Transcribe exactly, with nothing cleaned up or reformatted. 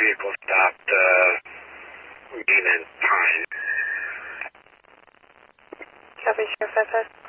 vehicle stopped uh, Green and Pine. Copy, Sheriff five five.